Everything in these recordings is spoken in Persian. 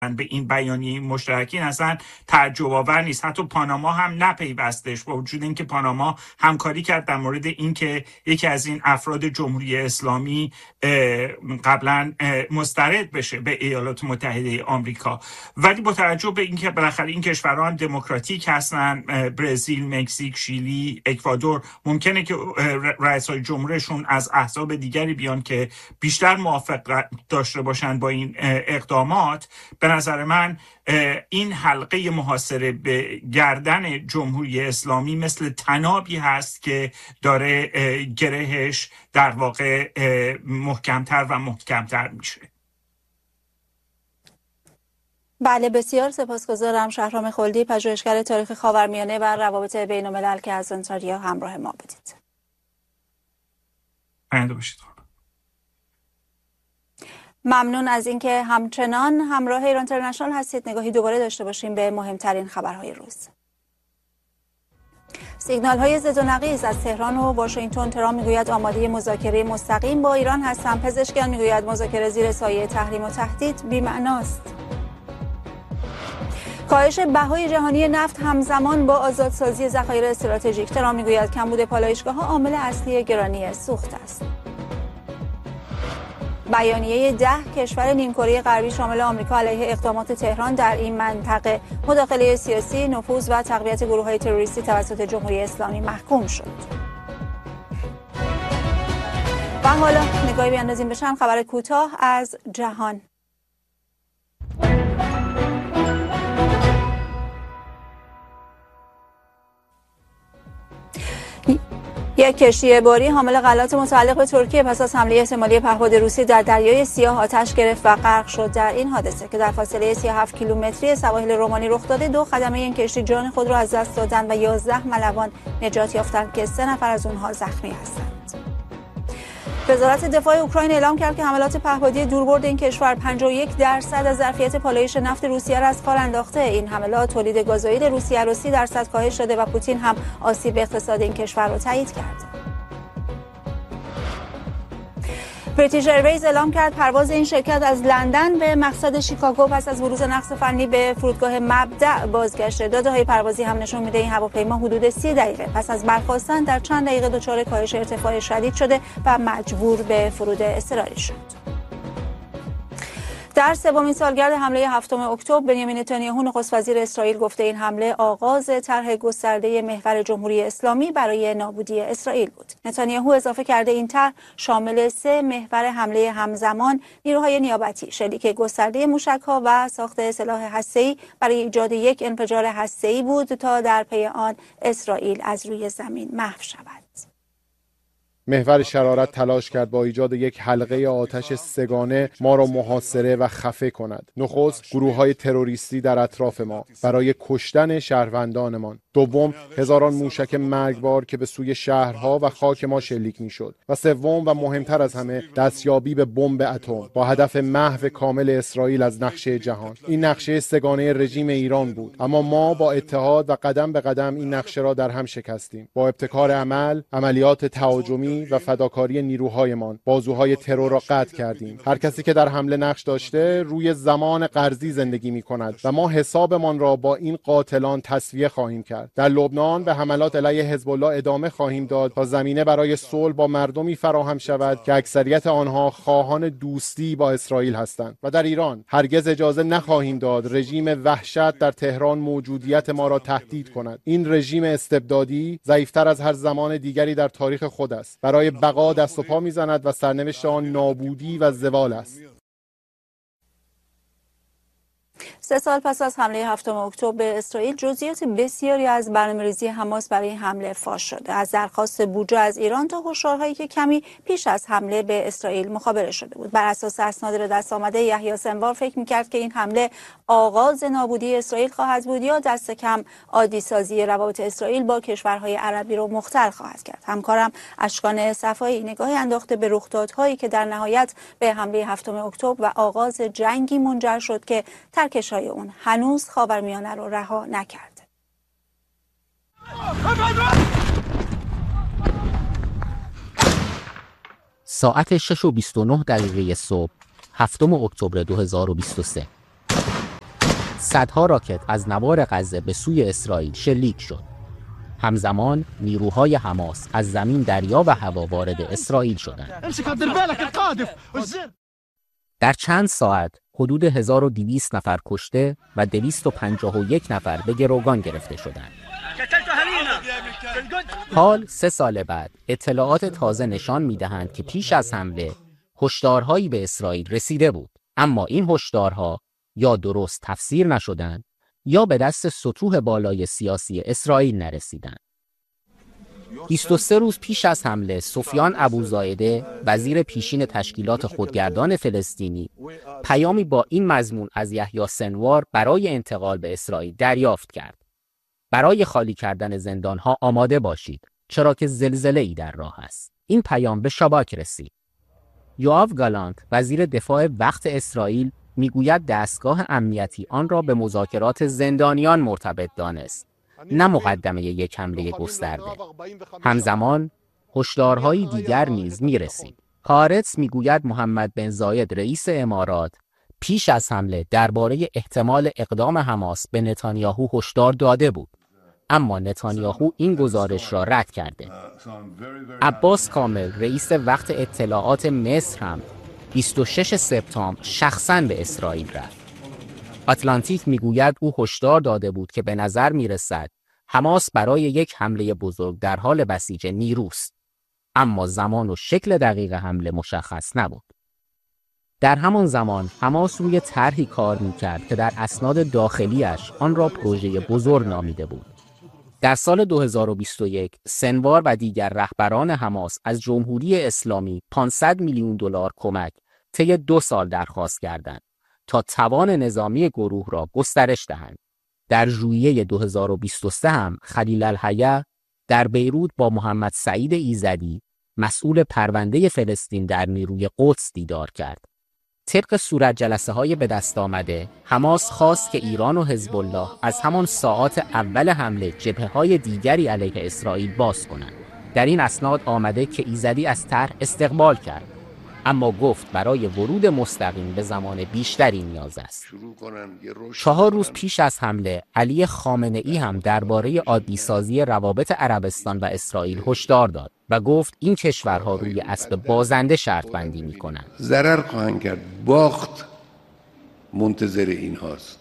به این بیانیه مشترک این اصلا تعجب آور نیست. حتی پاناما هم نپیوستش، با وجود اینکه پاناما همکاری کرد در مورد اینکه یکی از این افراد جمهوری اسلامی قبلا مسترد بشه به ایالات متحده آمریکا. ولی با توجه به اینکه بالاخره این کشورها هم دموکراتیک هستن، برزیل، مکزیک، شیلی، اکوادور، ممکنه که رئیسای جمهورشون از احزاب دیگری بیان که بیشتر موافقت داشته باشن با این اقدامات. به نظر من این حلقه محاصره به گردن جمهوری اسلامی مثل طنابی هست که داره گرهش در واقع محکمتر و محکمتر میشه. بله، بسیار سپاسگزارم. شهرام خلدی، پژوهشگر تاریخ خاورمیانه و روابط بین‌الملل که از انتاریا همراه ما بودید. پاینده باشید. ممنون از اینکه همچنان همراه ایران اینترنشنال هستید. نگاهی دوباره داشته باشیم به مهمترین خبرهای روز. سیگنال های زد و نقیض از تهران و واشنگتن. ترامپ میگوید آماده مذاکره مستقیم با ایران هستم. پزشکیان میگوید مذاکره زیر سایه تحریم و تهدید بی‌معناست. کاهش بهای جهانی نفت همزمان با آزادسازی ذخایر استراتژیک. ترامپ میگوید کمبود پالایشگاه‌ها عامل اصلی گرانی سوخت است. بیانیه 10 کشور نیمکره غربی شامل آمریکا علیه اقدامات تهران در این منطقه، مداخله سیاسی، نفوذ و تقویت گروه‌های تروریستی توسط جمهوری اسلامی محکوم شد. و حالا نگاهی بیاندازیم به چند خبر کوتاه از جهان. یک کشتی باری حامل غلات متعلق به ترکیه پس از حمله احتمالی پهپاد روسی در دریای سیاه آتش گرفت و غرق شد. در این حادثه که در فاصله 37 کیلومتری سواحل رومانی رخ داده، 2 خدمه این کشتی جان خود را از دست دادند و 11 ملوان نجات یافتند که 3 نفر از آنها زخمی هستند. وزارت دفاع اوکراین اعلام کرد که حملات پهپادی دوربرد این کشور 51% از ظرفیت پالایش نفت روسیه را از کار انداخته. این حملات تولید گازوئیل روسیه را 30% کاهش داده و پوتین هم آسیب به اقتصاد این کشور را تایید کرد. بریتیش ایرویز اعلام کرد پرواز این شرکت از لندن به مقصد شیکاگو پس از بروز نقص فنی به فرودگاه مبدأ بازگشته. داده‌های پروازی هم نشون میده این هواپیما حدود 30 دقیقه پس از برخاستن در چند دقیقه دچار کاهش ارتفاع شدید شده و مجبور به فرود اضطراری شد. در سومین سالگرد حمله 7 اکتبر، بنیامین نتانیاهو نخست وزیر اسرائیل گفته این حمله آغاز طرح گسترده محور جمهوری اسلامی برای نابودی اسرائیل بود. نتانیاهو اضافه کرده این طرح شامل 3 محور حمله همزمان، نیروهای نیابتی، شلیک گسترده موشک‌ها و ساخت سلاح هسته‌ای برای ایجاد یک انفجار هسته‌ای بود تا در پی آن اسرائیل از روی زمین محو شود. محور شرارت تلاش کرد با ایجاد یک حلقه آتش سگانه ما را محاصره و خفه کند. نخست گروه‌های تروریستی در اطراف ما برای کشتن شهروندانمان. دوم، هزاران موشک مرگبار که به سوی شهرها و خاک ما شلیک می‌شد. و سوم و مهمتر از همه، دستیابی به بمب اتم با هدف محو کامل اسرائیل از نقشه جهان. این نقشه سگانه رژیم ایران بود، اما ما با اتحاد و قدم به قدم این نقشه را در هم شکستیم. با ابتکار عمل، عملیات تهاجمی و فداکاری نیروهایمان بازوهای ترور را قطع کردیم. هر کسی که در حمله نقش داشته روی زمان قرضی زندگی می‌کند و ما حسابمان را با این قاتلان تسویه خواهیم کرد. در لبنان به حملات علیه حزب الله ادامه خواهیم داد تا زمینه برای صلح با مردمی فراهم شود که اکثریت آنها خواهان دوستی با اسرائیل هستند. و در ایران هرگز اجازه نخواهیم داد رژیم وحشت در تهران موجودیت ما را تهدید کند. این رژیم استبدادی ضعیف‌تر از هر زمان دیگری در تاریخ خود است. برای بقا دست و پا می‌زند و سرنوشت آن نابودی و زوال است. 3 سال پس از حمله 7 اکتبر به اسرائیل، جزئیات بسیاری از برنامه‌ریزی حماس برای حمله فاش شده. از درخواست بودجه از ایران تا هشدارهایی که کمی پیش از حمله به اسرائیل مخابره شده بود. بر اساس اسناد به دست آمده، یحیی سنوار فکر می‌کرد که این حمله آغاز نابودی اسرائیل خواهد بود یا دست کم عادی‌سازی روابط اسرائیل با کشورهای عربی رو مختل خواهد کرد. همکارم اشکان صفایی نگاهی انداخته به رخدادهایی که در نهایت به حمله 7 اکتبر و آغاز جنگی منجر شد که ترکش‌های اون هنوز خاورمیانه رو رها نکرده. ساعت 6:29 صبح 7 اکتبر 2023 صدها راکت از نوار غزه به سوی اسرائیل شلیک شد. همزمان نیروهای حماس از زمین، دریا و هوا وارد اسرائیل شدند. در چند ساعت حدود 1200 نفر کشته و 251 نفر به گروگان گرفته شدند. حال 3 سال بعد اطلاعات تازه نشان می‌دهند که پیش از حمله هشدارهایی به اسرائیل رسیده بود، اما این هشدارها یا درست تفسیر نشدند یا به دست سطوح بالای سیاسی اسرائیل نرسیدند. 23 روز پیش از حمله سفیان ابوزایده، وزیر پیشین تشکیلات خودگردان فلسطینی، پیامی با این مضمون از یحیی سنوار برای انتقال به اسرائیل دریافت کرد: برای خالی کردن زندانها آماده باشید، چرا که زلزله‌ای در راه است. این پیام به شاباک رسید. یوآو گالانت، وزیر دفاع وقت اسرائیل، میگوید دستگاه امنیتی آن را به مذاکرات زندانیان مرتبط دانست، نه مقدمه یک حمله گسترده. همزمان هشدارهای دیگر نیز میرسید. هارتز میگوید محمد بن زاید رئیس امارات پیش از حمله درباره احتمال اقدام حماس به نتانیاهو هشدار داده بود، اما نتانیاهو این گزارش را رد کرده. عباس کامل، رئیس وقت اطلاعات مصر، هم 26 سپتامبر شخصاً به اسرائیل رفت. آتلانتیک میگوید او هشدار داده بود که به نظر میرسد حماس برای یک حمله بزرگ در حال بسیج نیروست، اما زمان و شکل دقیق حمله مشخص نبود. در همان زمان حماس روی طرحی کار میکرد که در اسناد داخلیش آن را پروژه بزرگ نامیده بود. در سال 2021 سنوار و دیگر رهبران حماس از جمهوری اسلامی 500 میلیون دلار کمک طی 2 سال درخواست کردند تا توان نظامی گروه را گسترش دهند. در ژوئیه 2023 هم خلیل الحیه در بیروت با محمد سعید ایزدی، مسئول پرونده فلسطین در نیروی قدس، دیدار کرد. طبق صورت جلسه‌های به دست آمده، حماس خواست که ایران و حزب الله از همان ساعات اول حمله جبهه‌های دیگری علیه اسرائیل باز کنند. در این اسناد آمده که ایزدی از طرح استقبال کرد، اما گفت برای ورود مستقیم به زمان بیشتری نیاز است. 4 روز پیش از حمله علی خامنه‌ای هم درباره عادی‌سازی روابط عربستان و اسرائیل هشدار داد و گفت این کشورها روی اسب بازنده شرط بندی می‌کنند. ضرر خواهند کرد، باخت منتظر این هاست.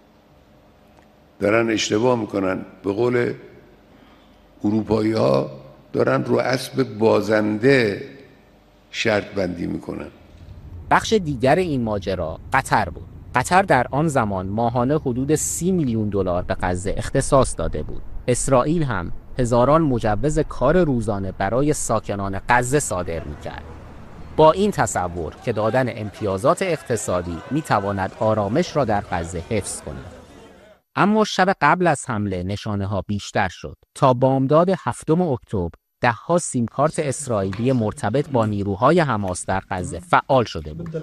دارن اشتباه میکنن. به قول اروپایی‌ها دارن رو اسب بازنده شرط بندی میکنن. بخش دیگر این ماجرا قطر بود. قطر در آن زمان ماهانه حدود 30 میلیون دلار به غزه اختصاص داده بود. اسرائیل هم هزاران مجوز کار روزانه برای ساکنان غزه صادر میکرد، با این تصور که دادن امتیازات اقتصادی میتواند آرامش را در غزه حفظ کند. اما شب قبل از حمله نشانه‌ها بیشتر شد. تا بامداد 7 اکتبر ده‌ها سیم کارت اسرائیلی مرتبط با نیروهای حماس در غزه فعال شده بود.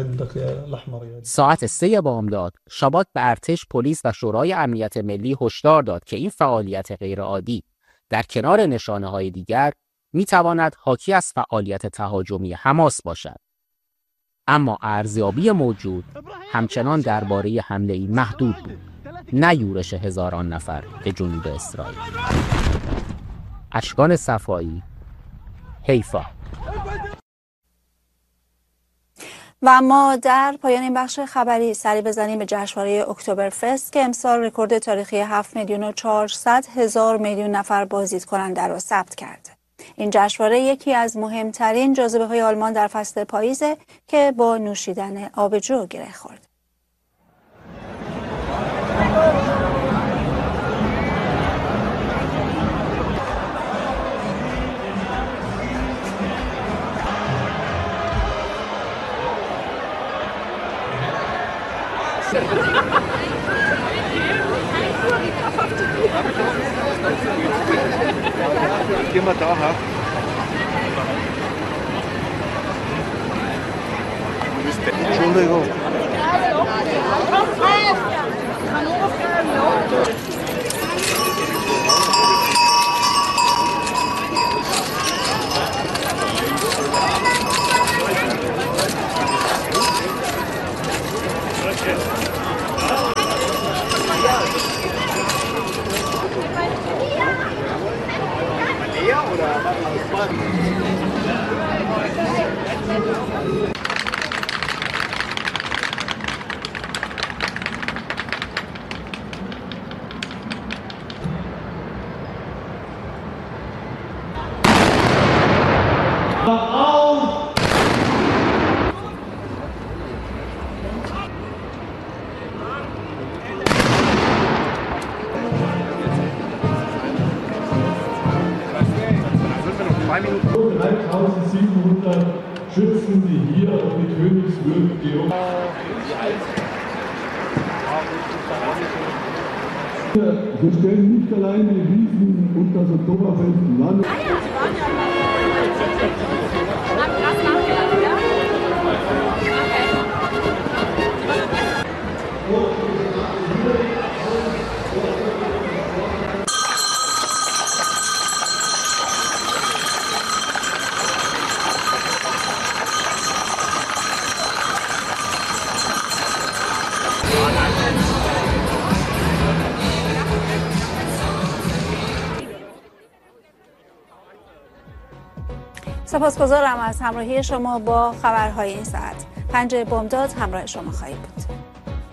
ساعت 3 بامداد شاباک به ارتش، پلیس و شورای امنیت ملی هشدار داد که این فعالیت غیرعادی در کنار نشانه‌های دیگر می‌تواند حاکی از فعالیت تهاجمی حماس باشد. اما ارزیابی موجود همچنان درباره حمله‌ای محدود بود، نه یورش هزاران نفر به جنوب اسرائیل. اشکان صفایی، حیفا. و اما در پایان این بخش خبری سری بزنیم به جشنواره اکتبرفست که امسال رکورد تاریخی 7,400,000 میلیون نفر بازدید کننده را ثبت کرده. این جشنواره یکی از مهمترین جاذبه‌های آلمان در فصل پاییزه که با نوشیدن آبجو گره خورد. 3700 Schützen, die hier mit Königswürden wir stellen nicht allein die Wiesen und das Oktoberfest Land. سپاسگزارم از همراهی شما با خبرهای این ساعت. پنجه بامداد همراه شما خواهید بود.